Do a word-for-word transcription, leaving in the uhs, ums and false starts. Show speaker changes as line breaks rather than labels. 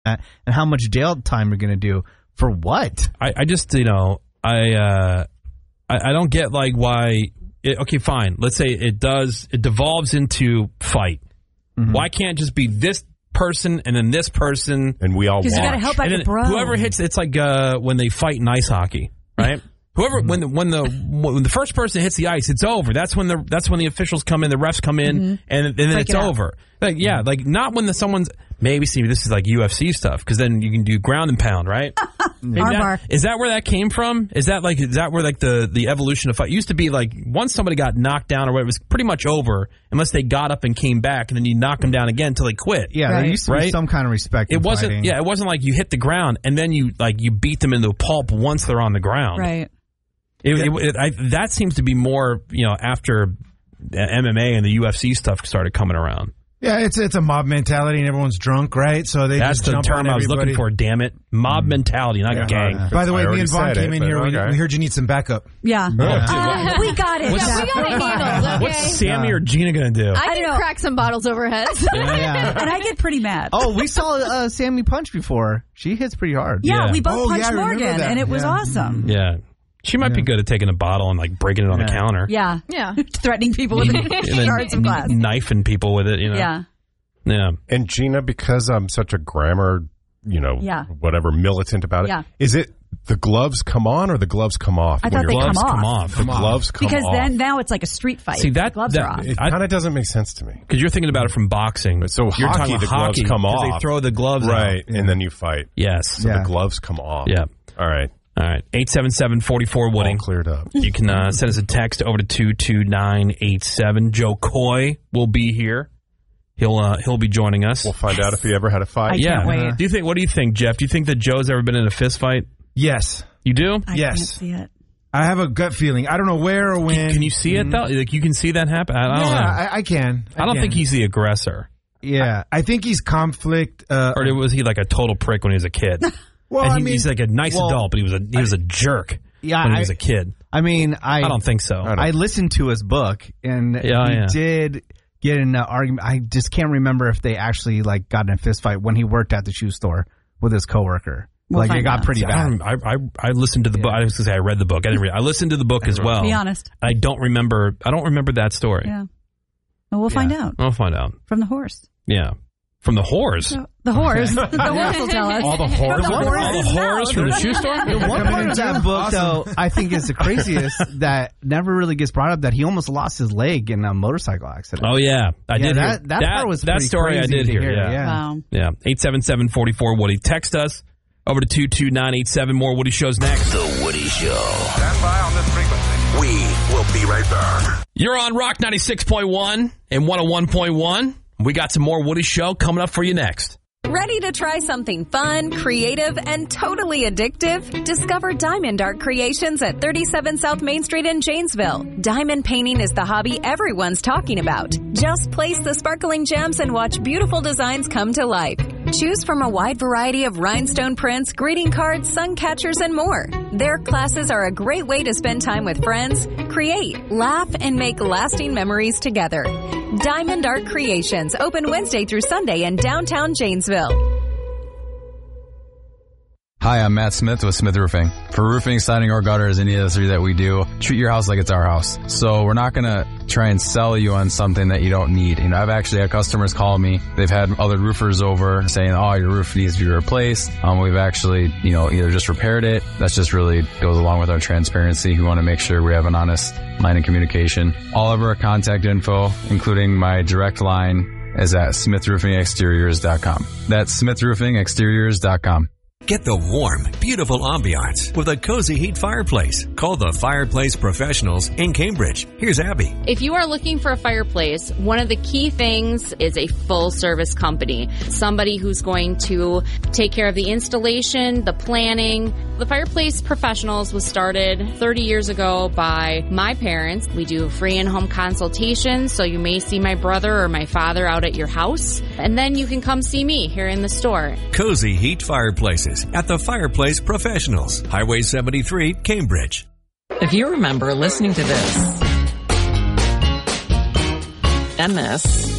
and how much jail time you're going to do for what?
I, I just, you know, I, uh, I I don't get like why. It, okay, fine. Let's say it does. It devolves into fight. Mm-hmm. Why can't it just be this person and then this person
and we all watch?
Because you got to help out your bro.
Whoever hits, it's like uh, when they fight in ice hockey, right? Whoever when the when the when the first person hits the ice, it's over. That's when the that's when the officials come in, the refs come in, mm-hmm. and, and then Break it's it over. Like yeah, like not when the someone's maybe see this is like U F C stuff because then you can do ground and pound, right? that, is that where that came from? Is that like is that where like the, the evolution of fight it used to be like once somebody got knocked down or what it was pretty much over unless they got up and came back and then you knock them down again until they quit.
Yeah, right. There used to
right?
be some kind of respect.
It wasn't.
Fighting.
Yeah, it wasn't like you hit the ground and then you like you beat them into a pulp once they're on the ground.
Right.
It, it, it, I, that seems to be more, you know, after M M A and the U F C stuff started coming around.
Yeah, it's it's a mob mentality and everyone's drunk, right? So they
That's
just
the
jump
term
on
I was
everybody.
looking for, damn it. Mob mm. mentality, not
yeah.
gang.
Uh, By the way, me and Vaughn came
it,
in here.
Okay.
We, we heard you need some backup.
Yeah.
Oh,
uh, we got it.
What's,
yeah,
we got it handled, okay?
What's Sammy or Gina going to do?
I can crack some bottles over her heads.
yeah, yeah. And I get pretty mad.
Oh, we saw uh, Sammy punch before. She hits pretty hard.
Yeah,
yeah.
we both
oh,
punched
yeah,
Morgan, and it was
yeah.
awesome.
Yeah. She might yeah. be good at taking a bottle and like breaking it on
yeah.
the counter.
Yeah.
Yeah.
Threatening people with shards of glass.
Knifing people with it, you know.
Yeah.
Yeah.
And Gina, because I'm such a grammar, you know,
yeah.
whatever, militant about it,
yeah.
is it the gloves come on or the gloves come off?
I thought they
gloves
come off.
Come off.
The gloves come
because
off.
Because then now it's like a street fight.
See, that,
the gloves
that,
are off.
It kind of doesn't make sense to me.
Because you're thinking about it from boxing.
But so
you're
hockey,
talking
the
hockey,
gloves come off.
They throw the gloves
right,
out.
and then you fight.
Yes.
So
yeah.
the gloves come off.
Yeah.
All right.
All right. eight seven seven, four four, Woody.
All cleared up.
You can uh, send us a text over to two two nine eight seven. Joe Coy will be here. He'll uh, he'll be joining us.
We'll find out if he ever had a fight.
I
yeah.
can't wait.
Do you think? What do you think, Jeff? Do you think that Joe's ever been in a fist fight?
Yes.
You do?
I
yes.
can't see it.
I have a gut feeling. I don't know where or when.
Can, can you see it though? Like you can see that happen? I, I don't
yeah,
know.
I, I can. I,
I don't
can.
think he's the aggressor.
Yeah, I think he's conflict. Uh,
or was he like a total prick when he was a kid?
well,
and he,
I mean,
he's like a nice
well,
adult, but he was a he was a jerk
yeah,
when he
I,
was a kid.
I mean, I
I don't think so.
I, I listened to his book, and
yeah,
he
yeah.
did get in an argument. I just can't remember if they actually like got in a fist fight when he worked at the shoe store with his coworker.
We'll
like it got
out.
pretty bad.
I, I I listened to the
yeah.
book. I was going to say I read the book. I didn't read. I listened to the book as well.
Be honest.
I don't remember. I don't remember that story.
Yeah. Well, we'll
yeah.
find out.
I'll find out
from the horse.
Yeah, from the whores.
No, the horse. the horse will tell us.
All the whores.
The
All the whores from the shoe store.
The one part of that book, awesome. though, I think is the craziest that never really gets brought up. That he almost lost his leg in a motorcycle accident.
Oh yeah, I
yeah,
did.
That
hear.
that,
that
part was
that story. I did
to
hear.
hear.
Yeah,
yeah.
Wow.
Yeah. Eight seven seven forty four Woody. Text us over to two two nine eight seven. More Woody shows next.
The Woody Show.
Stand by on this frequency.
We will be right back.
You're on Rock ninety-six point one and one oh one point one. We got some more Woody Show coming up for you next.
Ready to try something fun, creative, and totally addictive? Discover Diamond Art Creations at thirty-seven South Main Street in Janesville. Diamond painting is the hobby everyone's talking about. Just place the sparkling gems and watch beautiful designs come to life. Choose from a wide variety of rhinestone prints, greeting cards, sun catchers, and more. Their classes are a great way to spend time with friends, create, laugh, and make lasting memories together. Diamond Art Creations, open Wednesday through Sunday in downtown Janesville.
Hi, I'm Matt Smith with Smith Roofing. For roofing, siding, or gutters, any of the three that we do, treat your house like it's our house. So we're not going to try and sell you on something that you don't need. You know, I've actually had customers call me. They've had other roofers over saying, oh, your roof needs to be replaced. Um, we've actually, you know, either just repaired it. That's just really goes along with our transparency. We want to make sure we have an honest line of communication. All of our contact info, including my direct line, is at smith roofing exteriors dot com. That's smith roofing exteriors dot com.
Get the warm, beautiful ambiance with a cozy heat fireplace. Call the Fireplace Professionals in Cambridge. Here's Abby.
If you are looking for a fireplace, one of the key things is a full service company. Somebody who's going to take care of the installation, the planning. The Fireplace Professionals was started thirty years ago by my parents. We do free in-home consultations, so you may see my brother or my father out at your house. And then you can come see me here in the store.
Cozy heat fireplaces at the Fireplace Professionals, Highway seventy-three, Cambridge.
If you remember listening to this and this